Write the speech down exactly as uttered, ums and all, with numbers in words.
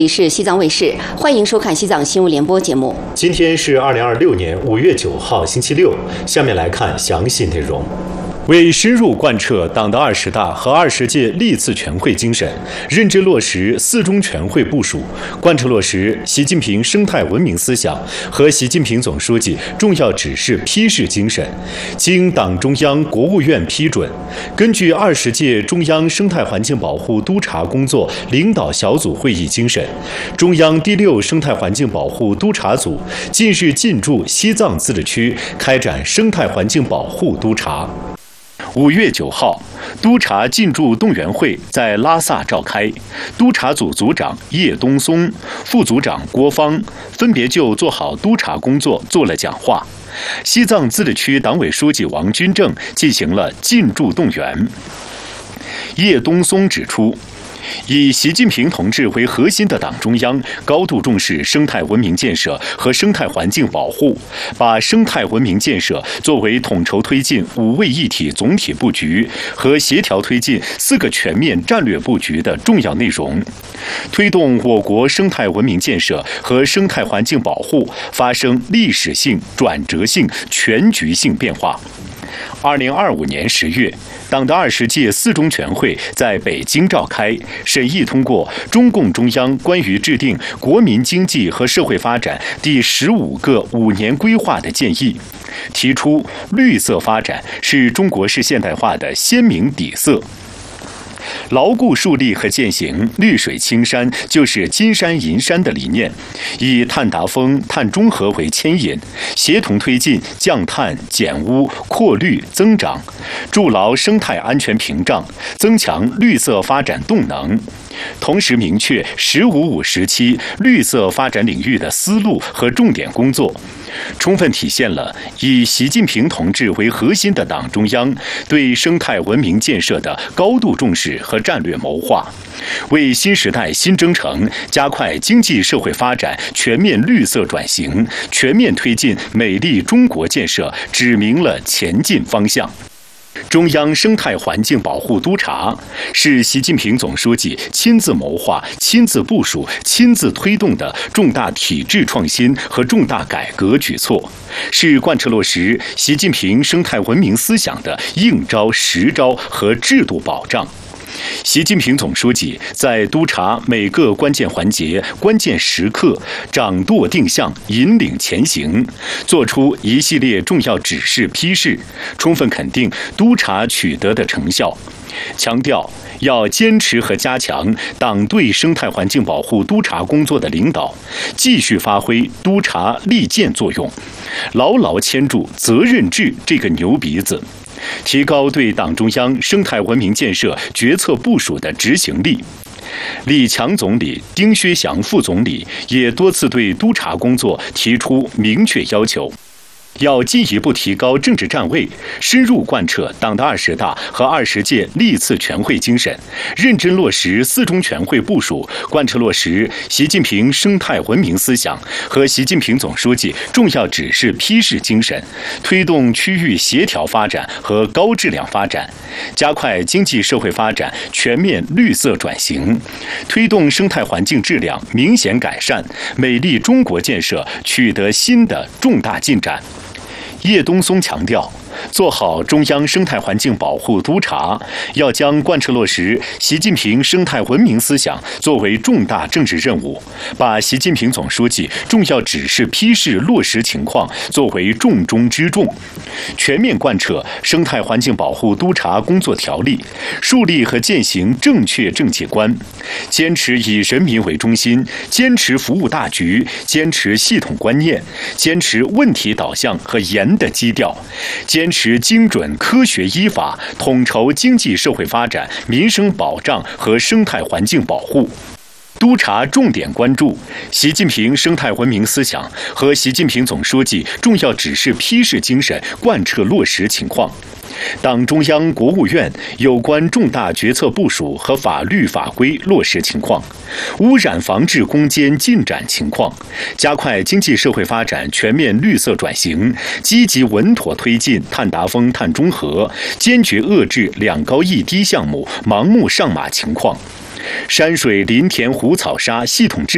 这里是西藏卫视，欢迎收看西藏新闻联播节目。 今天是二零二六年五月九号，星期六。下面来看详细内容。为深入贯彻党的二十大和二十届历次全会精神，认真落实四中全会部署，贯彻落实习近平生态文明思想和习近平总书记重要指示批示精神，经党中央、国务院批准，根据二十届中央生态环境保护督察工作领导小组会议精神，中央第六生态环境保护督察组近日进驻西藏自治区，开展生态环境保护督察。五月九号，督察进驻动员会在拉萨召开，督察组组长叶东松、副组长郭芳分别就做好督察工作做了讲话。西藏自治区党委书记王军正进行了进驻动员。叶东松指出，以习近平同志为核心的党中央高度重视生态文明建设和生态环境保护，把生态文明建设作为统筹推进五位一体总体布局和协调推进四个全面战略布局的重要内容，推动我国生态文明建设和生态环境保护发生历史性、转折性、全局性变化。二零二五年十月，党的二十届四中全会在北京召开，审议通过中共中央关于制定国民经济和社会发展第十五个五年规划的建议，提出绿色发展是中国式现代化的鲜明底色。牢固树立和践行绿水青山就是金山银山的理念，以碳达峰、碳中和为牵引，协同推进降碳、减污、扩绿、增长，筑牢生态安全屏障，增强绿色发展动能。同时明确“十五五”时期绿色发展领域的思路和重点工作，充分体现了以习近平同志为核心的党中央对生态文明建设的高度重视和战略谋划，为新时代新征程加快经济社会发展全面绿色转型、全面推进美丽中国建设指明了前进方向。中央生态环境保护督察是习近平总书记亲自谋划、亲自部署、亲自推动的重大体制创新和重大改革举措，是贯彻落实习近平生态文明思想的硬招实招和制度保障。习近平总书记在督察每个关键环节、关键时刻掌舵定向、引领前行，作出一系列重要指示批示，充分肯定督察取得的成效，强调要坚持和加强党对生态环境保护督察工作的领导，继续发挥督察利剑作用，牢牢牵住责任制这个牛鼻子，提高对党中央生态文明建设决策部署的执行力。李强总理、丁薛祥副总理也多次对督察工作提出明确要求，要进一步提高政治站位，深入贯彻党的二十大和二十届历次全会精神，认真落实四中全会部署，贯彻落实习近平生态文明思想和习近平总书记重要指示批示精神，推动区域协调发展和高质量发展，加快经济社会发展全面绿色转型，推动生态环境质量明显改善，美丽中国建设取得新的重大进展。叶东松强调，做好中央生态环境保护督察，要将贯彻落实习近平生态文明思想作为重大政治任务，把习近平总书记重要指示批示落实情况作为重中之重，全面贯彻生态环境保护督察工作条例，树立和践行正确政绩观，坚持以人民为中心，坚持服务大局，坚持系统观念，坚持问题导向和严的基调，坚持精准科学依法，统筹经济社会发展、民生保障和生态环境保护。督察重点关注习近平生态文明思想和习近平总书记重要指示批示精神贯彻落实情况，党中央、国务院有关重大决策部署和法律法规落实情况，污染防治攻坚进展情况，加快经济社会发展全面绿色转型，积极稳妥推进碳达峰、碳中和，坚决遏制两高一低项目盲目上马情况。山水林田湖草沙系统治